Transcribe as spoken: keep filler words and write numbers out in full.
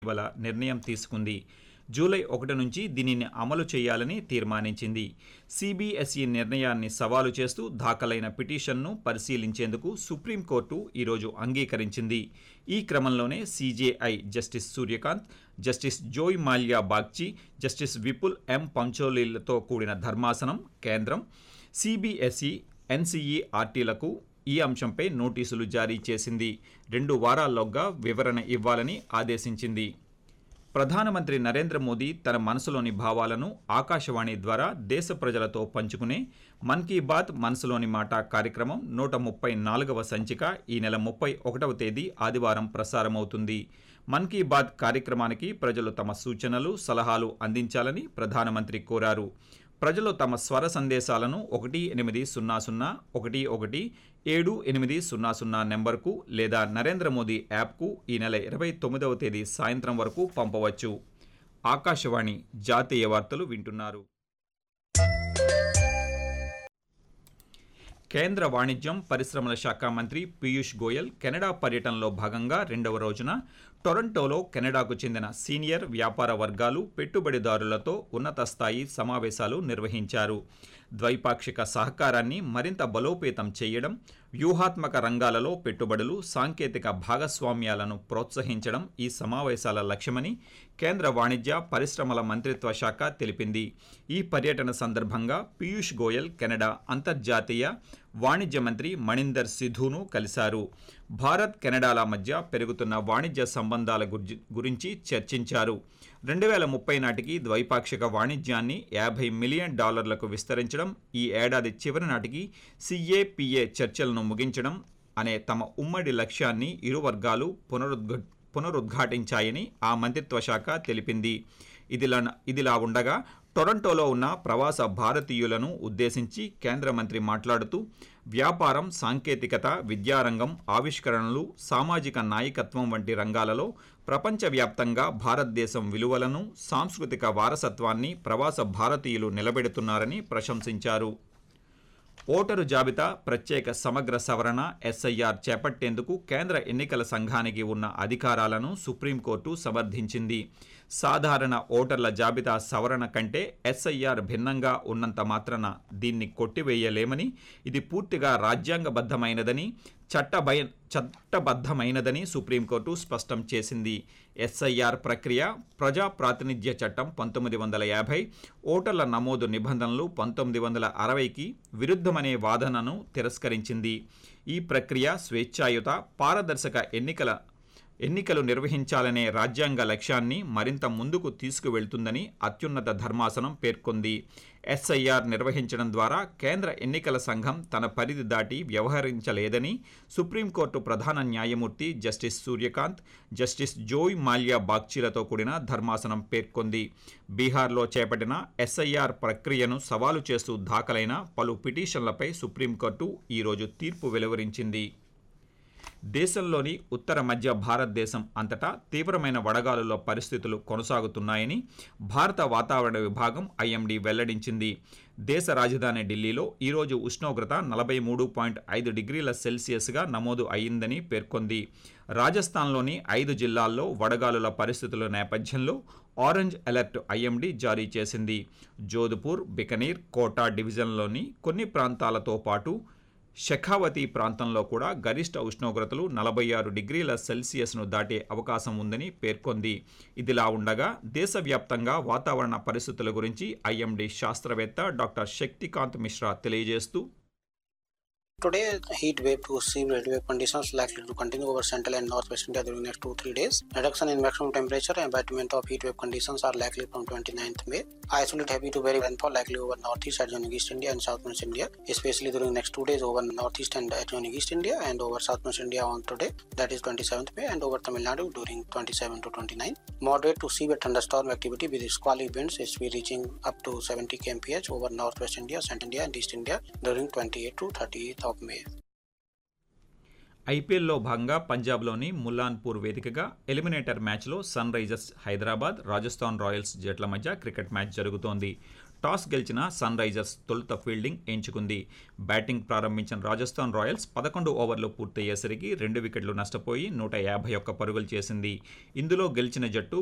ఇటీవల నిర్ణయం తీసుకుంది. జూలై ఒకటి నుంచి దీనిని అమలు చేయాలని తీర్మానించింది. సిబిఎస్ఈ నిర్ణయాన్ని సవాలు చేస్తూ దాఖలైన పిటిషన్ను పరిశీలించేందుకు సుప్రీంకోర్టు ఈరోజు అంగీకరించింది. ఈ క్రమంలోనే CJI justice Surya Kant, justice Joy Mallya Bagchi, justice Vipul ఎం పంచోలీలతో కూడిన ధర్మాసనం కేంద్రం, సిబిఎస్ఈ, ఎన్సీఈఆర్టీలకు ఈ అంశంపై నోటీసులు జారీ చేసింది. రెండు వారాల్లోగా వివరణ ఇవ్వాలని ఆదేశించింది. ప్రధానమంత్రి నరేంద్ర మోదీ తన మనసులోని భావాలను ఆకాశవాణి ద్వారా దేశ ప్రజలతో పంచుకునే మన్ కీ బాత్ మనసులోని మాట కార్యక్రమం నూట ముప్పై నాలుగవ సంచిక ఈ నెల ముప్పై ఒకటవ తేదీ ఆదివారం ప్రసారమవుతుంది. మన్ కీ బాత్ కార్యక్రమానికి ప్రజలు తమ సూచనలు, సలహాలు అందించాలని ప్రధానమంత్రి కోరారు. ప్రజలు తమ స్వర సందేశాలను ఒకటి ఎనిమిది సున్నా సున్నా ఒకటి ఒకటి ఏడు ఎనిమిది సున్నా సున్నా నెంబర్కు లేదా నరేంద్ర మోదీ యాప్కు ఈ నెల ఇరవై తొమ్మిదవ తేదీ సాయంత్రం వరకు పంపవచ్చు. ఆకాశవాణి జాతీయ వార్తలు వింటున్నారు. కేంద్ర వాణిజ్యం, పరిశ్రమల శాఖ మంత్రి పీయూష్ గోయల్ కెనడా పర్యటనలో భాగంగా రెండవ రోజున టొరంటోలో కెనడాకు చెందిన సీనియర్ వ్యాపార వర్గాలు, పెట్టుబడిదారులతో ఉన్నత స్థాయి సమావేశాలు నిర్వహించారు. ద్వైపాక్షిక సహకారాన్ని మరింత బలోపేతం చేయడం, వ్యూహాత్మక రంగాలలో పెట్టుబడులు, సాంకేతిక భాగస్వామ్యాలను ప్రోత్సహించడం ఈ సమావేశాల లక్ష్యమని కేంద్ర వాణిజ్య, పరిశ్రమల మంత్రిత్వ శాఖ తెలిపింది. ఈ పర్యటన సందర్భంగా పీయూష్ గోయల్ కెనడా అంతర్జాతీయ వాణిజ్య మంత్రి మణీందర్ సిధును కలిశారు. భారత్, కెనడాల మధ్య పెరుగుతున్న వాణిజ్య సంబంధాల గురించి చర్చించారు. రెండు వేల ముప్పై నాటికి ద్వైపాక్షిక వాణిజ్యాన్ని యాభై మిలియన్ డాలర్లకు విస్తరించడం, ఈ ఏడాది చివరి నాటికి సిఏపిఏ చర్చలను ముగించడం అనే తమ ఉమ్మడి లక్ష్యాన్ని ఇరు వర్గాలు పునరుద్ఘ పునరుద్ఘాటించాయని ఆ మంత్రిత్వ శాఖ తెలిపింది. ఇదిలా ఇదిలా ఉండగా టొరంటోలో ఉన్న ప్రవాస భారతీయులను ఉద్దేశించి కేంద్ర మంత్రి మాట్లాడుతూ వ్యాపారం, సాంకేతికత, విద్యారంగం, ఆవిష్కరణలు, సామాజిక నాయకత్వం వంటి రంగాలలో ప్రపంచవ్యాప్తంగా భారతదేశం విలువలను, సాంస్కృతిక వారసత్వాన్ని ప్రవాస భారతీయులు నిలబెడుతున్నారని ప్రశంసించారు. ఓటరు జాబితా ప్రత్యేక సమగ్ర సవరణ ఎస్ఐఆర్ చేపట్టేందుకు కేంద్ర ఎన్నికల సంఘానికి ఉన్న అధికారాలను సుప్రీంకోర్టు సమర్థించింది. సాధారణ ఓటర్ల జాబితా సవరణ కంటే ఎస్ఐఆర్ భిన్నంగా ఉన్నంత మాత్రాన దీన్ని కొట్టివేయలేమని, ఇది పూర్తిగా రాజ్యాంగబద్ధమైనదని, చట్టభయ చట్టబద్ధమైనదని సుప్రీంకోర్టు స్పష్టం చేసింది. ఎస్ఐఆర్ ప్రక్రియ ప్రజా ప్రాతినిధ్య చట్టం పంతొమ్మిది వందల యాభై, ఓటర్ల నమోదు నిబంధనలు పంతొమ్మిది వందల అరవైకి విరుద్ధమనే వాదనను తిరస్కరించింది. ఈ ప్రక్రియ స్వేచ్ఛాయుత, పారదర్శక ఎన్నికల ఎన్నికలు నిర్వహించాలనే రాజ్యాంగ లక్ష్యాన్ని మరింత ముందుకు తీసుకువెళ్తుందని అత్యున్నత ధర్మాసనం పేర్కొంది. ఎస్ఐఆర్ నిర్వహించడం ద్వారా కేంద్ర ఎన్నికల సంఘం తన పరిధి దాటి వ్యవహరించలేదని సుప్రీంకోర్టు ప్రధాన న్యాయమూర్తి జస్టిస్ సూర్యకాంత్, జస్టిస్ జోయ్ మాల్యా బాగ్చిలతో కూడిన ధర్మాసనం పేర్కొంది. బీహార్లో చేపట్టిన ఎస్ఐఆర్ ప్రక్రియను సవాలు చేస్తూ దాఖలైన పలు పిటిషన్లపై సుప్రీంకోర్టు ఈరోజు తీర్పు వెలువరించింది. దేశంలోని ఉత్తర మధ్య భారతదేశం అంతటా తీవ్రమైన వడగాలుల పరిస్థితులు కొనసాగుతున్నాయని భారత వాతావరణ విభాగం ఐఎండీ వెల్లడించింది. దేశ రాజధాని ఢిల్లీలో ఈరోజు ఉష్ణోగ్రత నలభై మూడు పాయింట్ ఐదు డిగ్రీల సెల్సియస్గా నమోదు అయిందని పేర్కొంది. రాజస్థాన్లోని ఐదు జిల్లాల్లో వడగాలుల పరిస్థితుల నేపథ్యంలో ఆరెంజ్ అలర్ట్ ఐఎండీ జారీ చేసింది. జోధ్పూర్, బికనీర్, కోటా డివిజన్లోని కొన్ని ప్రాంతాలతో పాటు షెఖావతి ప్రాంతంలో కూడా గరిష్ట ఉష్ణోగ్రతలు నలభై ఆరు డిగ్రీల సెల్సియస్ను దాటే అవకాశం ఉందని పేర్కొంది. ఇదిలా ఉండగా దేశవ్యాప్తంగా వాతావరణ పరిస్థితుల గురించి ఐఎండీ శాస్త్రవేత్త డాక్టర్ శక్తికాంత్ మిశ్రా తెలియజేస్తూ, Today, heat wave to severe heat wave conditions likely to continue over central and northwest India during next two to three days. Reduction in maximum temperature and abatement of heat wave conditions are likely from twenty-ninth May. Isolated heavy to very rainfall likely over northeast, adjoining East India and southwest India, especially during next two days over northeast and adjoining East India and over southwest India on today, that is twenty-seventh May, and over Tamil Nadu during twenty-seventh to twenty-ninth. Moderate to severe thunderstorm activity with squally winds is be reaching up to seventy kilometers per hour over northwest India, central India and East India during twenty-eighth to thirtieth of May. ఐపీఎల్లో భాగంగా పంజాబ్లోని ముల్లాన్పూర్ వేదికగా eliminator మ్యాచ్లో sun Risers Hyderabad, Rajasthan Royals జట్ల మధ్య cricket match జరుగుతోంది. Toss గెలిచిన sun Risers తొలుత ఫీల్డింగ్ ఎంచుకుంది. బ్యాటింగ్ ప్రారంభించిన రాజస్థాన్ రాయల్స్ పదకొండు ఓవర్లు పూర్తయ్యేసరికి రెండు వికెట్లు నష్టపోయి నూట యాభై ఒక్క పరుగులు చేసింది. ఇందులో గెలిచిన జట్టు